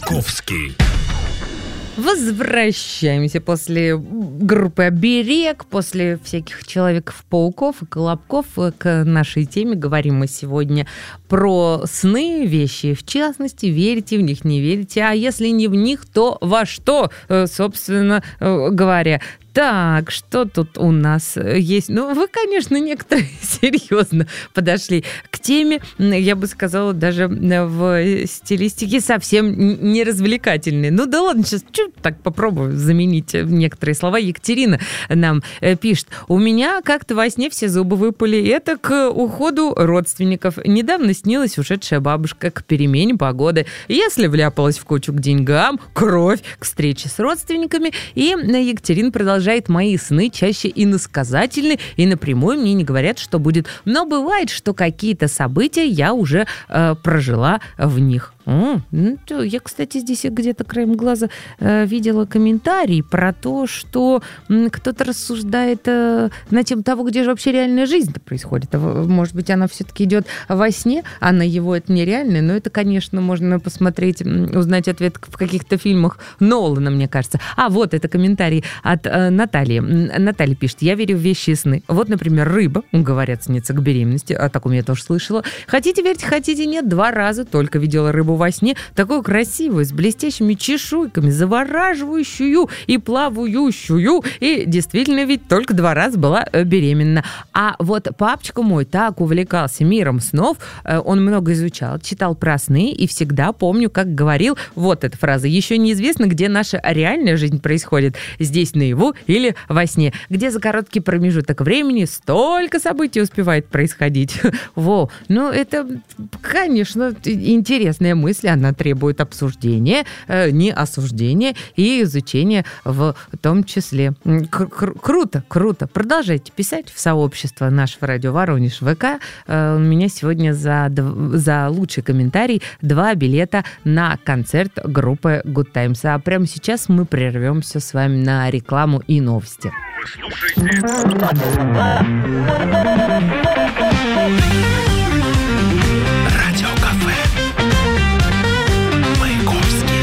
Маяковский. Возвращаемся после группы «Оберег», после всяких Человеков-пауков и Колобков к нашей теме. Говорим мы сегодня про сны, вещи в частности. Верите в них, не верите. А если не в них, то во что, собственно говоря? Так, что тут у нас есть? Ну, вы, конечно, некоторые серьезно подошли к теме. Я бы сказала, даже в стилистике совсем не развлекательной. Ну да ладно, сейчас так попробую заменить некоторые слова. Екатерина нам пишет. У меня как-то во сне все зубы выпали. Это к уходу родственников. Недавно снилась ушедшая бабушка к перемене погоды. Если вляпалась в кучу к деньгам, кровь, к встрече с родственниками. И Екатерина продолжает. Мои сны чаще иносказательны и напрямую мне не говорят, что будет. Но бывает, что какие-то события я уже прожила в них. Я, кстати, здесь где-то краем глаза видела комментарий про то, что кто-то рассуждает на тему того, где же вообще реальная жизнь-то происходит. Может быть, она все-таки идет во сне, а на его это нереальное. Но это, конечно, можно посмотреть, узнать ответ в каких-то фильмах Нолана, мне кажется. А вот это комментарий от Натальи. Наталья пишет. Я верю в вещи и сны. Вот, например, рыба, говорят, снится к беременности. О таком я тоже слышала. Хотите верьте, хотите нет. 2 раза только видела рыбу во сне, такую красивую, с блестящими чешуйками, завораживающую и плавающую. И действительно ведь только 2 раза была беременна. А вот папочка мой так увлекался миром снов, он много изучал, читал про сны, и всегда помню, как говорил, вот эта фраза, еще неизвестно, где наша реальная жизнь происходит, здесь наяву или во сне, где за короткий промежуток времени столько событий успевает происходить. Во, ну это, конечно, интересная мысль, она требует обсуждения, не осуждения и изучения в том числе. Круто, круто. Продолжайте писать в сообщество нашего радио Воронеж ВК. У меня сегодня за лучший комментарий 2 билета на концерт группы Good Times. А прямо сейчас мы прервемся с вами на рекламу и новости. Вы слушаете Радиокафе Маяковский.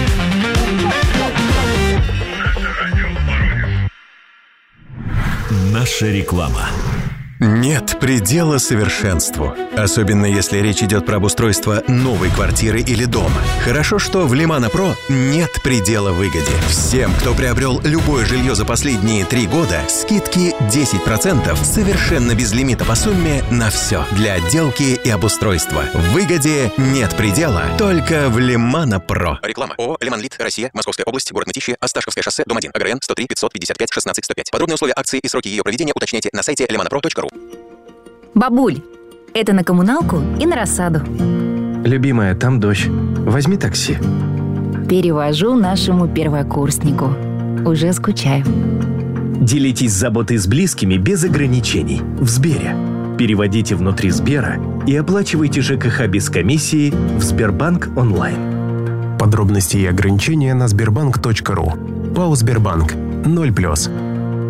Наша реклама. Нет предела совершенству. Особенно если речь идет про обустройство новой квартиры или дома. Хорошо, что в Лимана Про нет предела выгоде. Всем, кто приобрел любое жилье за последние 3 года, скидки 10% совершенно без лимита по сумме на все. Для отделки и обустройства. В выгоде нет предела, только в Лимана Про. Реклама. ООО «Лиманлит», Россия, Московская область, город Мытищи, Осташковское шоссе, дом 1, АГРН 103 555 16 105. Подробные условия акции и сроки ее проведения уточняйте на сайте limanapro.ru. Бабуль, это на коммуналку и на рассаду. Любимая, там дождь. Возьми такси. Перевожу нашему первокурснику. Уже скучаю. Делитесь заботой с близкими без ограничений. В Сбере. Переводите внутри Сбера и оплачивайте ЖКХ без комиссии в Сбербанк онлайн. Подробности и ограничения на sberbank.ru. ПАО «Сбербанк». 0+.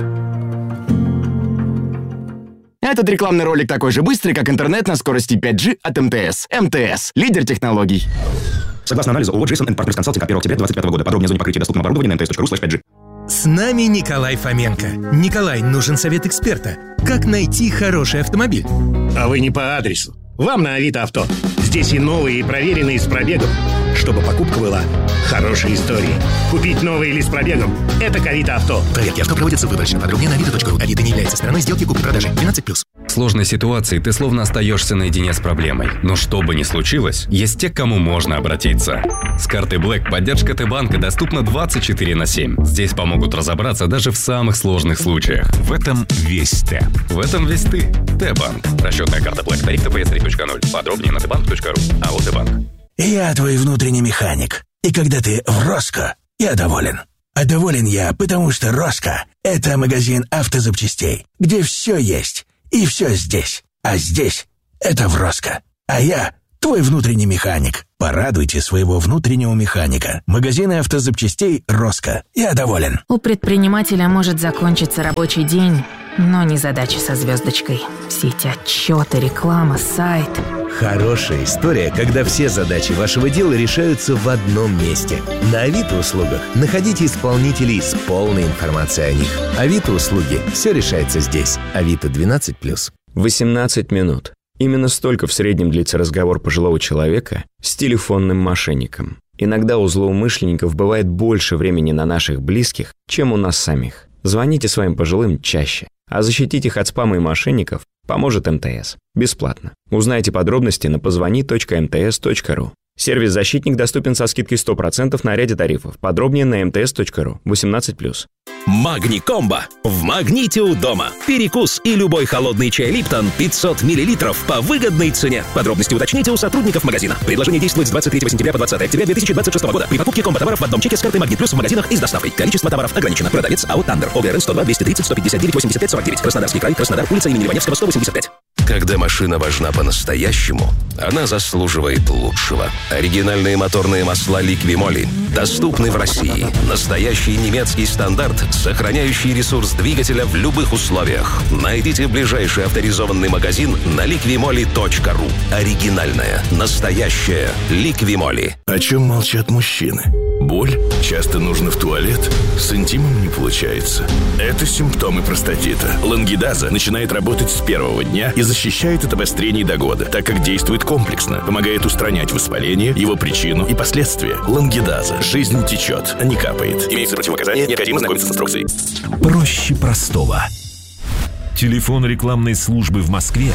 Этот рекламный ролик такой же быстрый, как интернет на скорости 5G от МТС. МТС – лидер технологий. Согласно анализу ООО «Джейсон энд Партнерс Консалтинг» от 1 октября 2025 года. Подробнее о зоне покрытия доступного оборудования на mts.ru/5G. С нами Николай Фоменко. Николай, нужен совет эксперта. Как найти хороший автомобиль? А вы не по адресу. Вам на Авито Авто. Здесь и новые, и проверенные с пробегом. Чтобы покупка была хорошей историей. Купить новый или с пробегом – это к Авито Авто. Проверки авто проводятся выборочно. Подробнее на avito.ru. Авито не является стороной сделки купли-продажи. 12+. В сложной ситуации ты словно остаешься наедине с проблемой. Но что бы ни случилось, есть те, к кому можно обратиться. С картой Black поддержка Т-банка доступна 24/7. Здесь помогут разобраться даже в самых сложных случаях. В этом весь Т. В этом весь ты. Т-банк. Расчетная карта Black. Тариф ТПС 3.0. Подробнее на tbank.ru. АО Т-банк. Я твой внутренний механик. И когда ты в Роско, я доволен. А доволен я, потому что Роско – это магазин автозапчастей, где все есть. И все здесь. А здесь – это в Роско. А я – твой внутренний механик. Порадуйте своего внутреннего механика. Магазины автозапчастей Роско. Я доволен. У предпринимателя может закончиться рабочий день, но не задачи со звездочкой. Все эти отчеты, реклама, сайт. Хорошая история, когда все задачи вашего дела решаются в одном месте. На Авито услугах находите исполнителей с полной информацией о них. Авито услуги. Все решается здесь. Авито 12+. 18 минут. Именно столько в среднем длится разговор пожилого человека с телефонным мошенником. Иногда у злоумышленников бывает больше времени на наших близких, чем у нас самих. Звоните своим пожилым чаще. А защитить их от спама и мошенников поможет МТС. Бесплатно. Узнайте подробности на позвони.mts.ru. Сервис «Защитник» доступен со скидкой 100% на ряде тарифов. Подробнее на mts.ru. 18+. Магни-комбо. В «Магните» у дома. Перекус и любой холодный чай «Липтон» 500 мл по выгодной цене. Подробности уточните у сотрудников магазина. Предложение действует с 23 сентября по 20 октября 2026 года. При покупке комбо-товаров в одном чеке с картой «Магнит Плюс» в магазинах и с доставкой. Количество товаров ограничено. Продавец АО «Тандер». ОГРН 102 230 159 85 49. Краснодарский край. Краснодар. Улица имени Иваневского, 185. Когда машина важна по-настоящему, она заслуживает лучшего. Оригинальные моторные масла «Ликвимоли» доступны в России. Настоящий немецкий стандарт, сохраняющий ресурс двигателя в любых условиях. Найдите ближайший авторизованный магазин на liquimoli.ru. Оригинальная, настоящая «Ликвимоли». О чем молчат мужчины? Боль? Часто нужно в туалет? С интимом не получается. Это симптомы простатита. Лангидаза начинает работать с первого дня и защищает от обострений до года, так как действует комплексно, помогает устранять воспаление, его причину и последствия. Лангидаза. Жизнь течет, а не капает. Имеются противопоказания, необходимо знакомиться с инструкцией. Проще простого. Телефон рекламной службы в Москве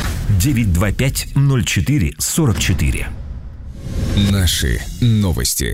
925-04-44. Наши новости.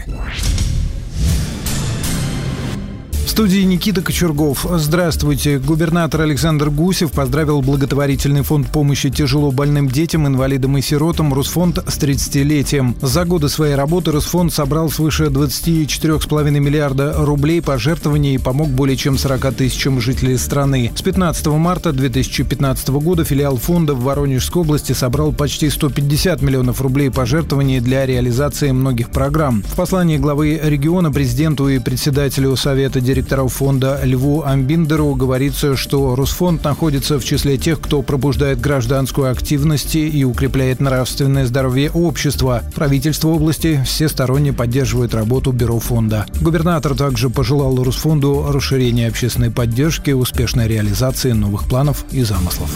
В студии Никита Кочергов. Здравствуйте. Губернатор Александр Гусев поздравил благотворительный фонд помощи тяжело больным детям, инвалидам и сиротам «Русфонд» с 30-летием. За годы своей работы «Русфонд» собрал свыше 24,5 миллиарда рублей пожертвований и помог более чем 40 тысячам жителей страны. С 15 марта 2015 года филиал фонда в Воронежской области собрал почти 150 миллионов рублей пожертвований для реализации многих программ. В послании главы региона президенту и председателю Совета директоров фонда Льву Амбиндеру говорится, что Русфонд находится в числе тех, кто пробуждает гражданскую активность и укрепляет нравственное здоровье общества. Правительство области всесторонне поддерживает работу бюро фонда. Губернатор также пожелал Русфонду расширения общественной поддержки, успешной реализации новых планов и замыслов.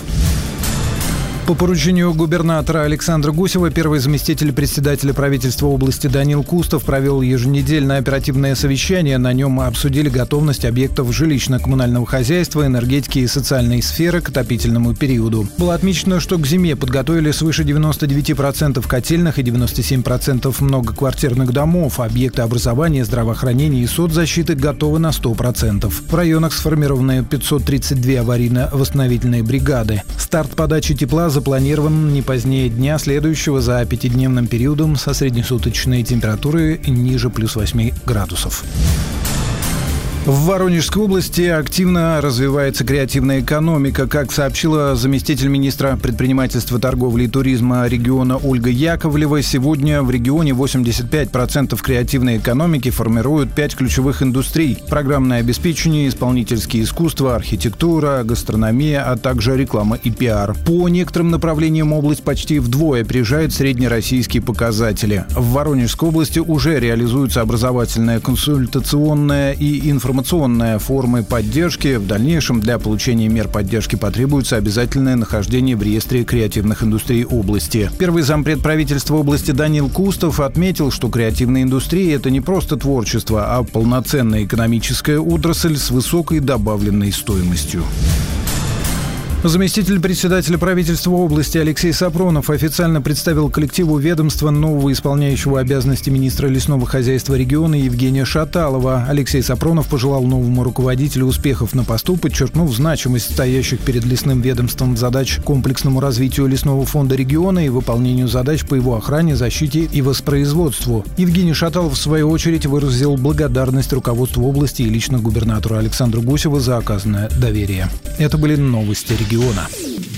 По поручению губернатора Александра Гусева первый заместитель председателя правительства области Данил Кустов провел еженедельное оперативное совещание. На нем обсудили готовность объектов жилищно-коммунального хозяйства, энергетики и социальной сферы к отопительному периоду. Было отмечено, что к зиме подготовили свыше 99% котельных и 97% многоквартирных домов. Объекты образования, здравоохранения и соцзащиты готовы на 100%. В районах сформированы 532 аварийно-восстановительные бригады. Старт подачи тепла запланирован не позднее дня, следующего за пятидневным периодом со среднесуточной температурой ниже плюс 8 градусов. В Воронежской области активно развивается креативная экономика. Как сообщила заместитель министра предпринимательства, торговли и туризма региона Ольга Яковлева, сегодня в регионе 85% креативной экономики формируют 5 ключевых индустрий: программное обеспечение, исполнительские искусства, архитектура, гастрономия, а также реклама и пиар. По некоторым направлениям область почти вдвое опережает среднероссийские показатели. В Воронежской области уже реализуются образовательная, консультационная и информационная формы поддержки. В дальнейшем для получения мер поддержки потребуется обязательное нахождение в реестре креативных индустрий области. Первый зампред правительства области Данил Кустов отметил, что креативная индустрия – это не просто творчество, а полноценная экономическая отрасль с высокой добавленной стоимостью. Заместитель председателя правительства области Алексей Сапронов официально представил коллективу ведомства нового исполняющего обязанности министра лесного хозяйства региона Евгения Шаталова. Алексей Сапронов пожелал новому руководителю успехов на посту, подчеркнув значимость стоящих перед лесным ведомством задач комплексному развитию лесного фонда региона и выполнению задач по его охране, защите и воспроизводству. Евгений Шаталов, в свою очередь, выразил благодарность руководству области и лично губернатору Александру Гусеву за оказанное доверие. Это были новости региона.